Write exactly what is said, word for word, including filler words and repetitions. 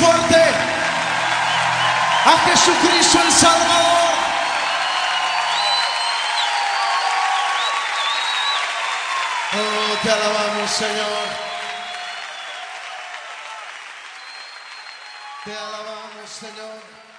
fuerte a Jesucristo el Salvador. Oh, te alabamos, Señor. Te alabamos, Señor.